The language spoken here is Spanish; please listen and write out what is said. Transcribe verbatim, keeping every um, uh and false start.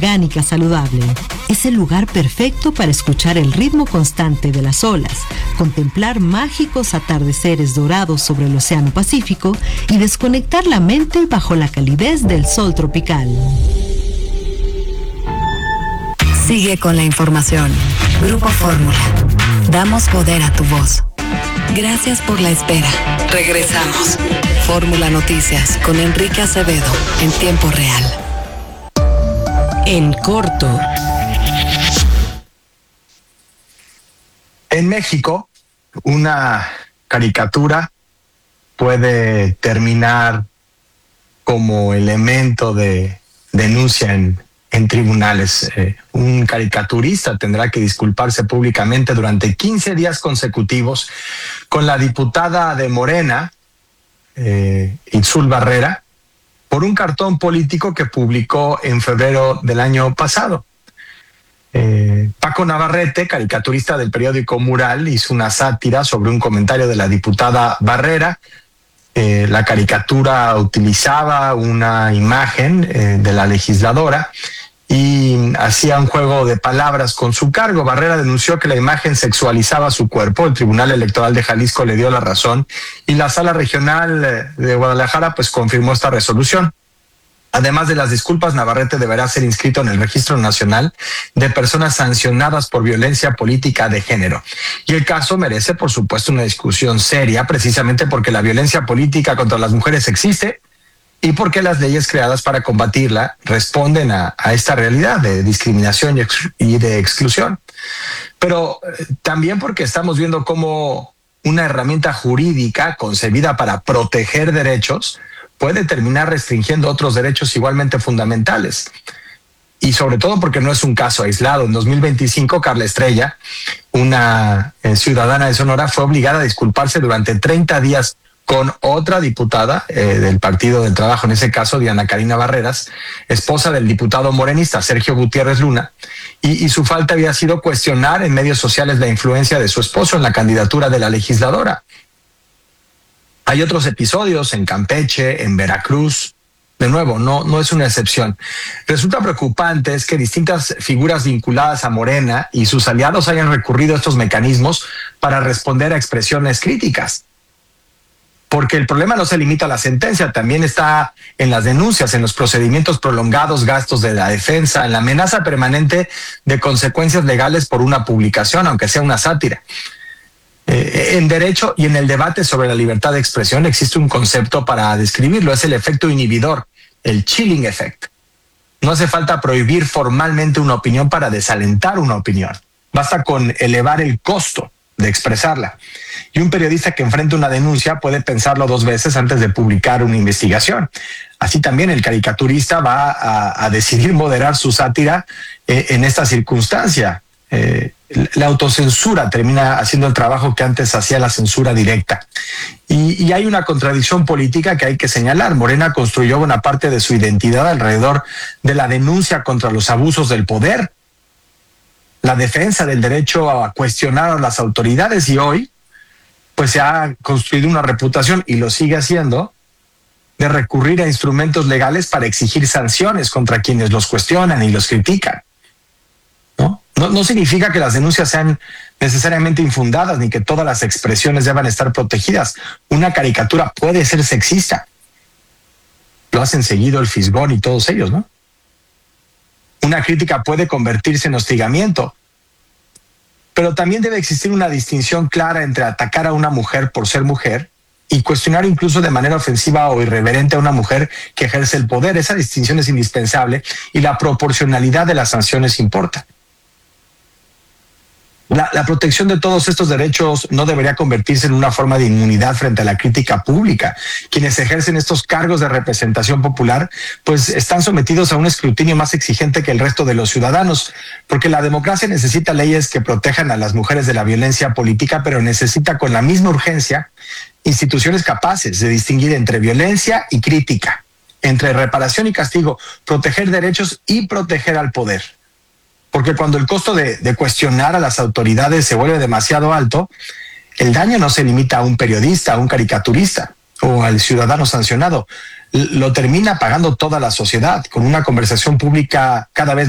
orgánica saludable. Es el lugar perfecto para escuchar el ritmo constante de las olas, contemplar mágicos atardeceres dorados sobre el Océano Pacífico y desconectar la mente bajo la calidez del sol tropical. Sigue con la información. Grupo Fórmula. Damos poder a tu voz. Gracias por la espera. Regresamos. Fórmula Noticias con Enrique Acevedo en tiempo real. En corto. En México, una caricatura puede terminar como elemento de denuncia en en tribunales. Eh, un caricaturista tendrá que disculparse públicamente durante quince días consecutivos con la diputada de Morena, eh, Itzul Barrera, por un cartón político que publicó en febrero del año pasado. Eh, Paco Navarrete, caricaturista del periódico Mural, hizo una sátira sobre un comentario de la diputada Barrera. Eh, la caricatura utilizaba una imagen eh, de la legisladora y hacía un juego de palabras con su cargo. Barrera denunció que la imagen sexualizaba su cuerpo. El Tribunal Electoral de Jalisco le dio la razón y la Sala Regional de Guadalajara pues confirmó esta resolución. Además de las disculpas, Navarrete deberá ser inscrito en el Registro Nacional de Personas Sancionadas por Violencia Política de Género. Y el caso merece, por supuesto, una discusión seria, precisamente porque la violencia política contra las mujeres existe y porque las leyes creadas para combatirla responden a, a esta realidad de discriminación y, ex, y de exclusión. Pero eh, también porque estamos viendo cómo una herramienta jurídica concebida para proteger derechos puede terminar restringiendo otros derechos igualmente fundamentales. Y sobre todo porque no es un caso aislado. En dos mil veinticinco, Carla Estrella, una eh, ciudadana de Sonora, fue obligada a disculparse durante treinta días con otra diputada eh, del Partido del Trabajo, en ese caso Diana Karina Barreras, esposa del diputado morenista Sergio Gutiérrez Luna, y, y su falta había sido cuestionar en medios sociales la influencia de su esposo en la candidatura de la legisladora. Hay otros episodios en Campeche, en Veracruz. De nuevo, no, no es una excepción. Resulta preocupante es que distintas figuras vinculadas a Morena y sus aliados hayan recurrido a estos mecanismos para responder a expresiones críticas. Porque el problema no se limita a la sentencia, también está en las denuncias, en los procedimientos prolongados, gastos de la defensa, en la amenaza permanente de consecuencias legales por una publicación, aunque sea una sátira. Eh, en derecho y en el debate sobre la libertad de expresión existe un concepto para describirlo, es el efecto inhibidor, el chilling effect. No hace falta prohibir formalmente una opinión para desalentar una opinión. Basta con elevar el costo de expresarla. Y un periodista que enfrenta una denuncia puede pensarlo dos veces antes de publicar una investigación. Así también el caricaturista va a, a decidir moderar su sátira eh, en esta circunstancia. Eh, la autocensura termina haciendo el trabajo que antes hacía la censura directa. Y, y hay una contradicción política que hay que señalar. Morena construyó buena parte de su identidad alrededor de la denuncia contra los abusos del poder, la defensa del derecho a cuestionar a las autoridades, y hoy pues se ha construido una reputación, y lo sigue haciendo, de recurrir a instrumentos legales para exigir sanciones contra quienes los cuestionan y los critican. ¿No? No, no significa que las denuncias sean necesariamente infundadas ni que todas las expresiones deban estar protegidas. Una caricatura puede ser sexista. Lo hacen seguido el Fisgón y todos ellos, ¿no? Una crítica puede convertirse en hostigamiento, pero también debe existir una distinción clara entre atacar a una mujer por ser mujer y cuestionar incluso de manera ofensiva o irreverente a una mujer que ejerce el poder. Esa distinción es indispensable y la proporcionalidad de las sanciones importa. La, la protección de todos estos derechos no debería convertirse en una forma de inmunidad frente a la crítica pública. Quienes ejercen estos cargos de representación popular, pues están sometidos a un escrutinio más exigente que el resto de los ciudadanos, porque la democracia necesita leyes que protejan a las mujeres de la violencia política, pero necesita con la misma urgencia instituciones capaces de distinguir entre violencia y crítica, entre reparación y castigo, proteger derechos y proteger al poder. Porque cuando el costo de, de cuestionar a las autoridades se vuelve demasiado alto, el daño no se limita a un periodista, a un caricaturista o al ciudadano sancionado. Lo termina pagando toda la sociedad con una conversación pública cada vez